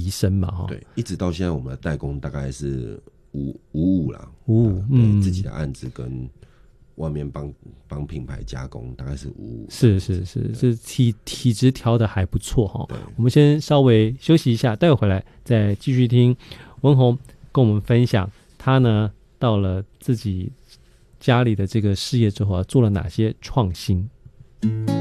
提升嘛， 对，一直到现在我们的代工大概是55啦 ，55， 对，自己的案子跟外面帮品牌加工大概是55， 是体质调的还不错哈。我们先稍微休息一下，待会回来再继续听文宏跟我们分享他呢到了自己家里的这个事业之后做了哪些创新。